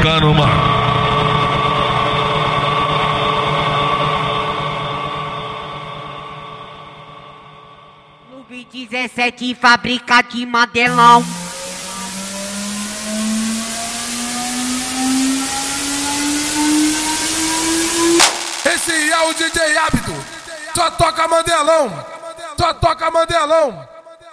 tocando uma. Clube 17, fábrica de Mandelão. Esse é o DJ Hábito, só toca Mandelão, só toca Mandelão.